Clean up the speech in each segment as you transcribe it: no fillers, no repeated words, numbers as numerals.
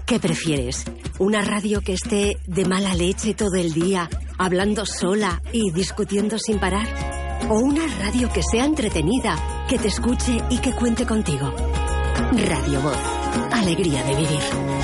¿Qué prefieres? ¿Una radio que esté de mala leche todo el día, hablando sola y discutiendo sin parar? ¿O una radio que sea entretenida, que te escuche y que cuente contigo? Radio Voz. Alegría de vivir.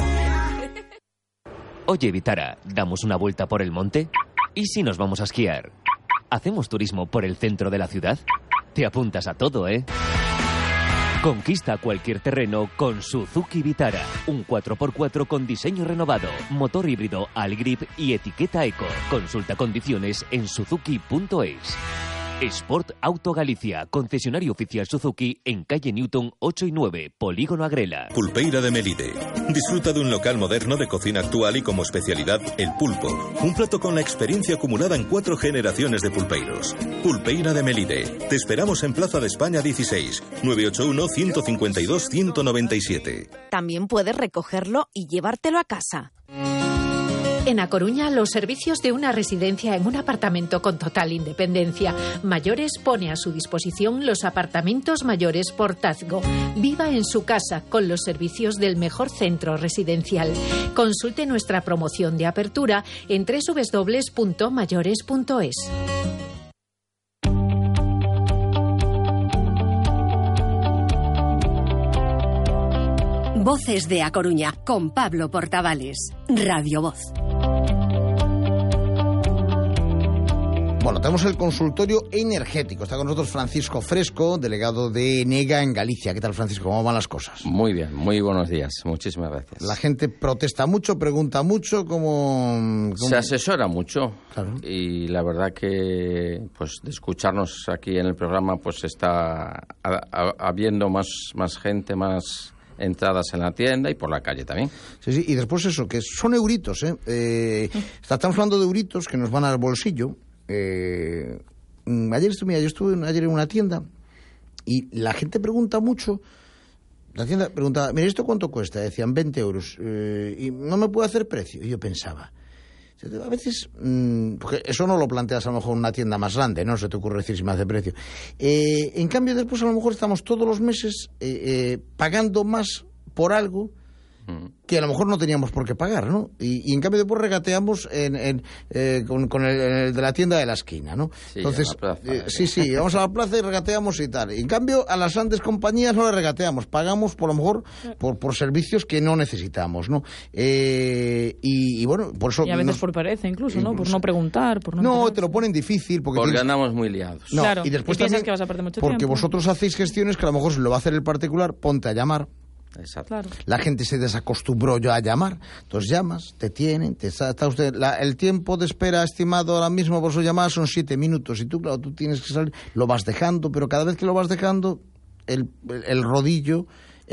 Oye, Vitara, ¿damos una vuelta por el monte? ¿Y si nos vamos a esquiar? ¿Hacemos turismo por el centro de la ciudad? Te apuntas a todo, ¿eh? Conquista cualquier terreno con Suzuki Vitara. Un 4x4 con diseño renovado, motor híbrido Algrip y etiqueta Eco. Consulta condiciones en suzuki.es. Sport Auto Galicia, concesionario oficial Suzuki en calle Newton 8 y 9, Polígono Agrela. Pulpeira de Melide. Disfruta de un local moderno de cocina actual y como especialidad el pulpo. Un plato con la experiencia acumulada en 4 generaciones de pulpeiros. Pulpeira de Melide. Te esperamos en Plaza de España 16, 981-152-197. También puedes recogerlo y llevártelo a casa. En A Coruña, los servicios de una residencia en un apartamento con total independencia. Mayores pone a su disposición los apartamentos mayores Portazgo. Viva en su casa con los servicios del mejor centro residencial. Consulte nuestra promoción de apertura en www.mayores.es. Voces de A Coruña con Pablo Portavales. Radio Voz. Bueno, tenemos el consultorio energético. Está con nosotros Francisco Fresco, delegado de Enega en Galicia. ¿Qué tal, Francisco? ¿Cómo van las cosas? Muy bien, muy buenos días. Muchísimas gracias. La gente protesta mucho, pregunta mucho, ¿cómo? Se asesora mucho. Claro. Y la verdad que, pues, de escucharnos aquí en el programa, pues está habiendo más gente, más entradas en la tienda y por la calle también. Sí, sí, y después eso, que son euritos, estamos hablando de euritos que nos van al bolsillo. Ayer estuve ayer en una tienda y la gente pregunta mucho. La tienda preguntaba, mira, ¿esto cuánto cuesta? Decían 20 euros. Y no me puede hacer precio. Y yo pensaba, a veces, porque eso no lo planteas a lo mejor en una tienda más grande, no se te ocurre decir si me hace precio. En cambio, después a lo mejor estamos todos los meses pagando más por algo que a lo mejor no teníamos por qué pagar, ¿no? Y en cambio después regateamos con el de la tienda de la esquina, ¿no? Sí, entonces, sí, vamos a la plaza y regateamos y tal. Y en cambio a las grandes compañías no le regateamos, pagamos por lo mejor por servicios que no necesitamos, ¿no? Y bueno, por eso... Y a veces por pereza incluso, ¿no? Por no preguntar, por no... No, te lo ponen difícil porque andamos muy liados. No, claro, y después piensas también, que vas a perder mucho porque tiempo. vosotros hacéis gestiones que a lo mejor si lo va a hacer el particular, ponte a llamar. Exacto. Claro. La gente se desacostumbró ya a llamar. Entonces llamas, te tienen, está usted... el tiempo de espera estimado ahora mismo por su llamada son 7 minutos. Y tú, claro, tú tienes que salir, lo vas dejando, pero cada vez que lo vas dejando, el rodillo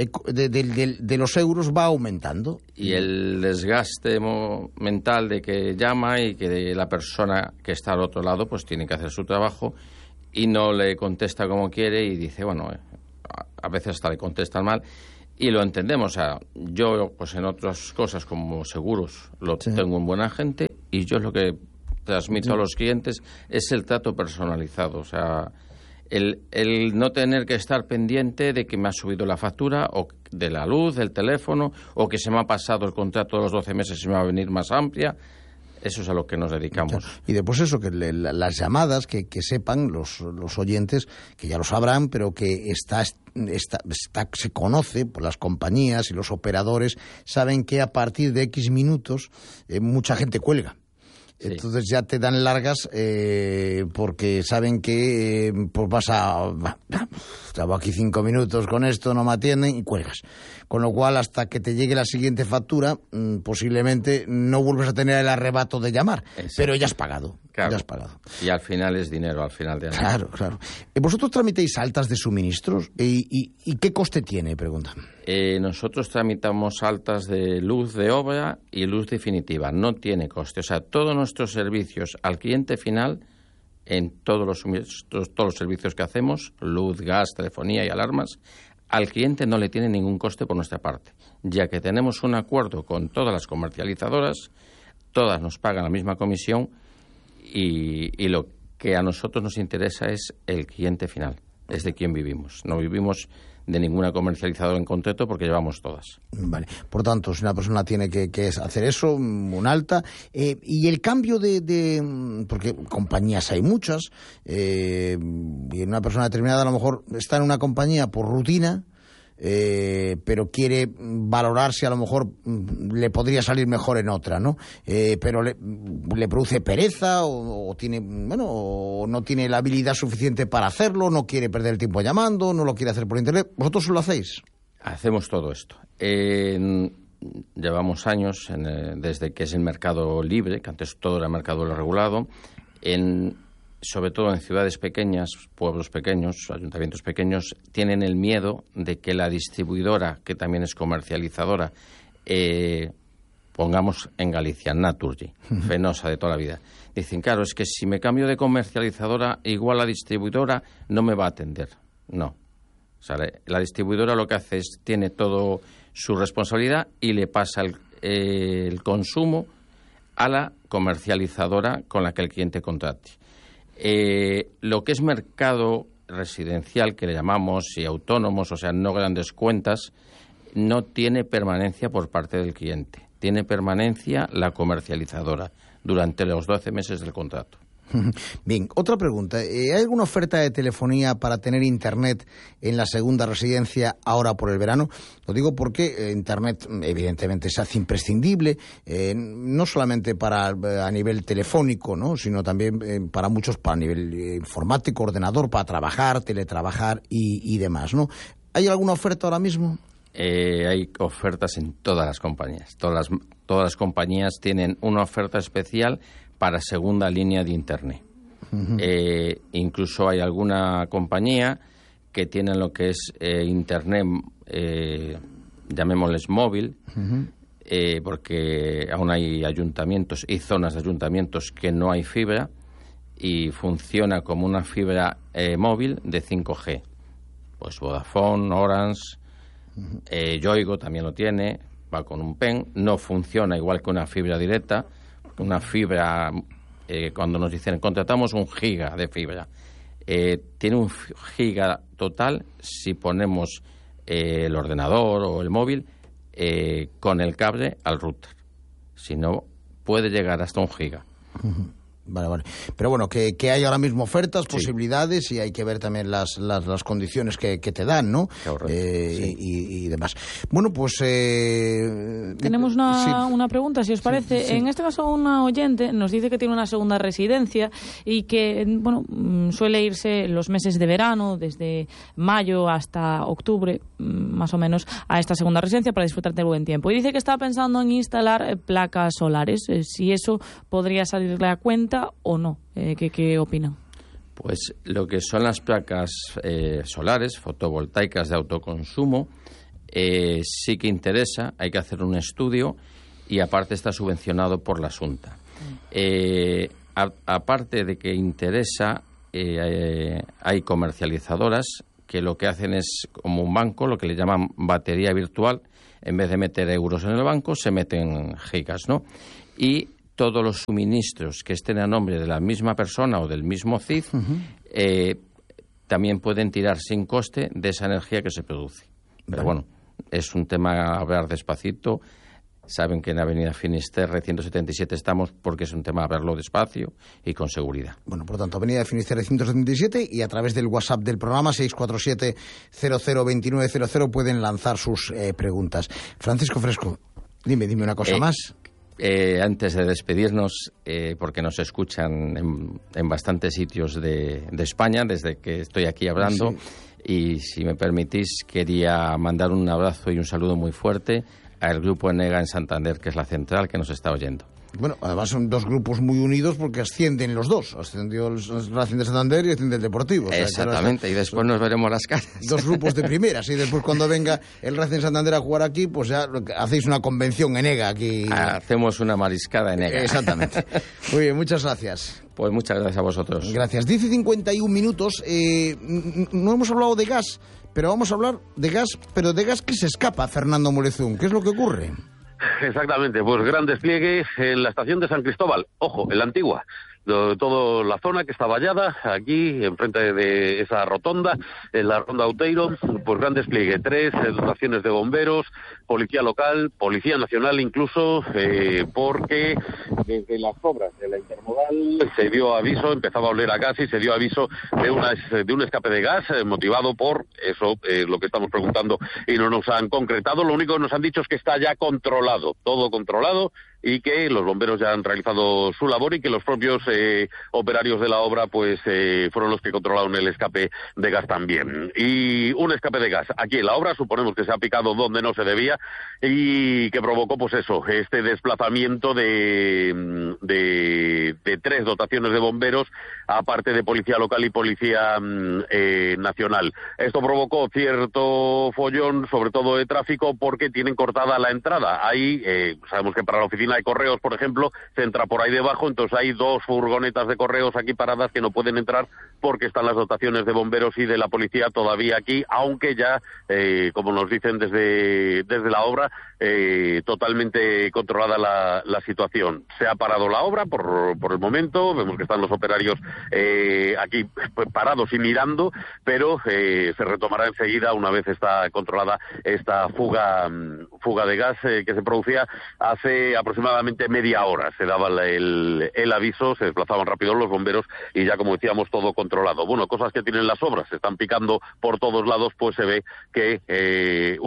de los euros va aumentando. Y el desgaste mental de que llama y que la persona que está al otro lado pues tiene que hacer su trabajo y no le contesta como quiere y dice, bueno, a veces hasta le contestan mal. Y lo entendemos, o sea, yo pues en otras cosas como seguros lo tengo en buena gente y yo lo que transmito a los clientes es el trato personalizado, o sea, el no tener que estar pendiente de que me ha subido la factura o de la luz, del teléfono o que se me ha pasado el contrato de los 12 meses y me va a venir más amplia. Eso es a lo que nos dedicamos. Y después eso, que las llamadas, que sepan los oyentes, que ya lo sabrán, pero que se conoce por las compañías y los operadores, saben que a partir de X minutos mucha gente cuelga. Sí. Entonces ya te dan largas porque saben que pues estaba aquí 5 minutos con esto, no me atienden y cuelgas. Con lo cual, hasta que te llegue la siguiente factura, posiblemente no vuelves a tener el arrebato de llamar. Exacto. Pero ya has pagado. Claro. Ya has pagado. Y al final es dinero, al final de año. Claro, claro. ¿Vosotros tramitáis altas de suministros? ¿Y qué coste tiene? Preguntan. Nosotros tramitamos altas de luz de obra y luz definitiva. No tiene coste. O sea, todos nuestros servicios al cliente final, en todos los servicios que hacemos, luz, gas, telefonía y alarmas, al cliente no le tiene ningún coste por nuestra parte, ya que tenemos un acuerdo con todas las comercializadoras, todas nos pagan la misma comisión y lo que a nosotros nos interesa es el cliente final, es de quien vivimos. No vivimos de ninguna comercializadora en concreto, porque llevamos todas. Vale. Por tanto, si una persona tiene que hacer eso, un alta. Y el cambio porque compañías hay muchas, y una persona determinada a lo mejor está en una compañía por rutina, pero quiere valorar si a lo mejor le podría salir mejor en otra, ¿no? Pero le produce pereza o tiene, o no tiene la habilidad suficiente para hacerlo, no quiere perder el tiempo llamando, no lo quiere hacer por internet. ¿Vosotros lo hacéis? Hacemos todo esto. Llevamos años desde que es el mercado libre, que antes todo era mercado regulado, sobre todo en ciudades pequeñas, pueblos pequeños, ayuntamientos pequeños, tienen el miedo de que la distribuidora, que también es comercializadora, pongamos en Galicia, Naturgy, Fenosa de toda la vida. Dicen, claro, es que si me cambio de comercializadora, igual la distribuidora no me va a atender. No. O sea, la distribuidora lo que hace es, tiene todo su responsabilidad y le pasa el consumo a la comercializadora con la que el cliente contrate. Lo que es mercado residencial, que le llamamos, y autónomos, o sea, no grandes cuentas, no tiene permanencia por parte del cliente. Tiene permanencia la comercializadora durante los 12 meses del contrato. Bien, otra pregunta. ¿Hay alguna oferta de telefonía para tener internet en la segunda residencia ahora por el verano? Lo digo porque internet evidentemente se hace imprescindible, no solamente a nivel telefónico, ¿no?, sino también para muchos para nivel informático, ordenador, para trabajar, teletrabajar y demás, ¿no? ¿Hay alguna oferta ahora mismo? Hay ofertas en todas las compañías. Todas las compañías tienen una oferta especial para segunda línea de Internet. Incluso hay alguna compañía que tiene lo que es Internet, llamémosles móvil, porque aún hay ayuntamientos y zonas de ayuntamientos que no hay fibra y funciona como una fibra móvil de 5G. Pues Vodafone, Orange, Yoigo también lo tiene, va con un PEN, no funciona igual que una fibra directa. Una fibra, cuando nos dicen contratamos 1 giga de fibra, tiene 1 giga total si ponemos el ordenador o el móvil con el cable al router. Si no, puede llegar hasta 1 giga. Vale. Pero bueno, que hay ahora mismo ofertas, posibilidades, y hay que ver también las condiciones que te dan, ¿no? Y demás. Bueno, pues... Tenemos una pregunta, si os parece. Sí. En este caso, una oyente nos dice que tiene una segunda residencia y que, suele irse los meses de verano, desde mayo hasta octubre, más o menos, a esta segunda residencia para disfrutar del buen tiempo. Y dice que está pensando en instalar placas solares, si eso podría salirle a cuenta o no. ¿Qué opinan? Pues lo que son las placas solares, fotovoltaicas de autoconsumo, sí que interesa, hay que hacer un estudio y aparte está subvencionado por la Xunta. Aparte de que interesa, hay comercializadoras que lo que hacen es como un banco, lo que le llaman batería virtual. En vez de meter euros en el banco, se meten gigas, ¿no? Y todos los suministros que estén a nombre de la misma persona o del mismo CID también pueden tirar sin coste de esa energía que se produce. Pero bueno, es un tema a hablar despacito. Saben que en Avenida Finisterre 177 estamos porque es un tema a verlo despacio y con seguridad. Bueno, por lo tanto, Avenida Finisterre 177 y a través del WhatsApp del programa 647-002900 pueden lanzar sus preguntas. Francisco Fresco, dime una cosa más. Antes de despedirnos, porque nos escuchan en bastantes sitios de España desde que estoy aquí hablando, y si me permitís, quería mandar un abrazo y un saludo muy fuerte al Grupo Enega en Santander, que es la central que nos está oyendo. Bueno, además son dos grupos muy unidos porque ascienden los dos. Ascendió el Racing de Santander y asciende el Deportivo. Exactamente, y después nos veremos las caras. Dos grupos de primeras, y después cuando venga el Racing Santander a jugar aquí, pues ya hacéis una convención Enega aquí. Hacemos una mariscada Enega. Exactamente. Muy bien, muchas gracias. Pues muchas gracias a vosotros. Gracias. 10:51 minutos. No hemos hablado de gas, pero vamos a hablar de gas, pero de gas que se escapa, Fernando Molezún. ¿Qué es lo que ocurre? Exactamente, pues gran despliegue en la estación de San Cristóbal, ojo, en la antigua. toda la zona que está vallada, aquí, enfrente de esa rotonda, en la Ronda Outeiro, pues gran despliegue, 3 dotaciones de bomberos, policía local, policía nacional incluso, porque desde las obras de la intermodal se dio aviso, empezaba a oler a gas y se dio aviso de un escape de gas motivado por eso, lo que estamos preguntando y no nos han concretado. Lo único que nos han dicho es que está ya controlado, todo controlado, y que los bomberos ya han realizado su labor y que los propios operarios de la obra pues fueron los que controlaron el escape de gas también. Y un escape de gas aquí en la obra, suponemos que se ha picado donde no se debía y que provocó pues eso, este desplazamiento de 3 dotaciones de bomberos, aparte de policía local y policía nacional. Esto provocó cierto follón, sobre todo de tráfico, porque tienen cortada la entrada. Ahí sabemos que para la oficina de correos, por ejemplo, se entra por ahí debajo, entonces hay 2 furgonetas de correos aquí paradas que no pueden entrar porque están las dotaciones de bomberos y de la policía todavía aquí, aunque ya, como nos dicen desde la obra, totalmente controlada la situación. Se ha parado la obra por el momento, vemos que están los operarios aquí parados y mirando, pero se retomará enseguida una vez está controlada esta fuga de gas que se producía hace aproximadamente media hora. Se daba el aviso, se desplazaban rápido los bomberos y ya, como decíamos, todo controlado. Bueno, cosas que tienen las obras, se están picando por todos lados, pues se ve que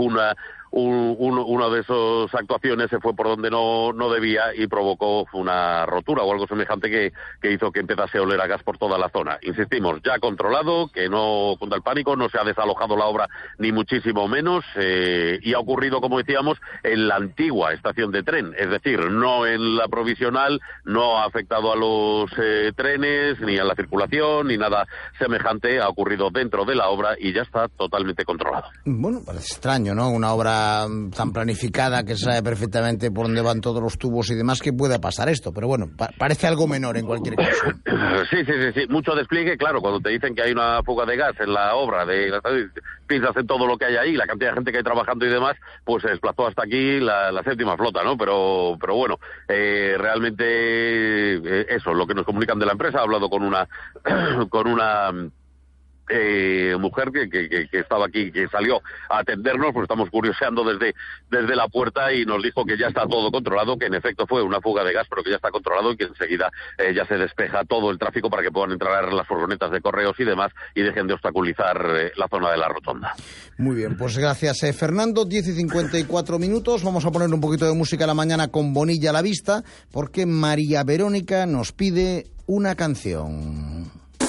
una de esas actuaciones se fue por donde no debía y provocó una rotura o algo semejante que hizo que empezase a oler a gas por toda la zona. Insistimos, ya controlado, que no cunda el pánico, no se ha desalojado la obra ni muchísimo menos, y ha ocurrido, como decíamos, en la antigua estación de tren, es decir, no en la provisional, no ha afectado a los trenes, ni a la circulación, ni nada semejante, ha ocurrido dentro de la obra y ya está totalmente controlado. Bueno, parece extraño, ¿no? Una obra tan planificada que sabe perfectamente por dónde van todos los tubos y demás, que pueda pasar esto, pero bueno, parece algo menor en cualquier caso. Sí, mucho despliegue, claro, cuando te dicen que hay una fuga de gas en la obra, piensas en todo lo que hay ahí, la cantidad de gente que hay trabajando y demás, pues se desplazó hasta aquí la séptima flota, ¿no? Pero bueno, realmente eso, lo que nos comunican de la empresa, ha hablado con una mujer que estaba aquí, que salió a atendernos, pues estamos curioseando desde la puerta y nos dijo que ya está todo controlado, que en efecto fue una fuga de gas, pero que ya está controlado y que enseguida ya se despeja todo el tráfico para que puedan entrar las furgonetas de correos y demás y dejen de obstaculizar la zona de la rotonda. Muy bien, pues gracias, Fernando. 10:54, vamos a poner un poquito de música a la mañana con Bonilla a la vista, porque María Verónica nos pide una canción.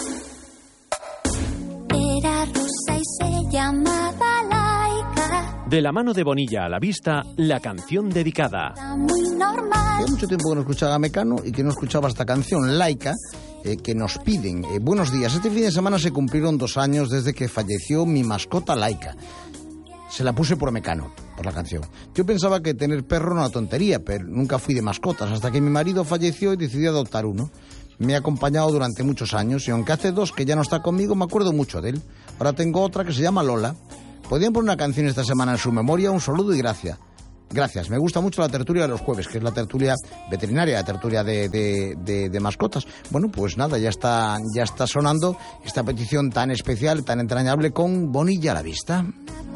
Era rosa y se llamaba Laika. De la mano de Bonilla a la vista, la canción dedicada. Muy normal. Hace mucho tiempo que no escuchaba a Mecano y que no escuchaba esta canción, Laika, que nos piden. Buenos días, este fin de semana se cumplieron 2 años desde que falleció mi mascota Laika. Se la puse por Mecano, por la canción. Yo pensaba que tener perro era una tontería, pero nunca fui de mascotas, hasta que mi marido falleció y decidí adoptar uno. Me ha acompañado durante muchos años y aunque hace 2 que ya no está conmigo, me acuerdo mucho de él. Ahora tengo otra que se llama Lola. ¿Podrían poner una canción esta semana en su memoria? Un saludo y gracias. Gracias. Me gusta mucho la tertulia de los jueves, que es la tertulia veterinaria, la tertulia de mascotas. Bueno, pues nada, ya está sonando esta petición tan especial, tan entrañable con Bonilla a la vista.